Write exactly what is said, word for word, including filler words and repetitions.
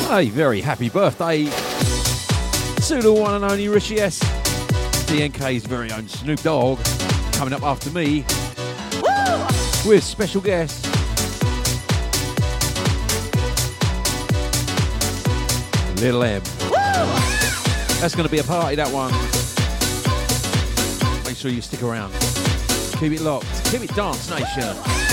A very happy birthday to the one and only Rishi S. D N K's very own Snoop Dogg coming up after me. Woo! With special guest Little M. Woo! That's going to be a party, that one. Make sure you stick around. Keep it locked. Keep it Dance Nation.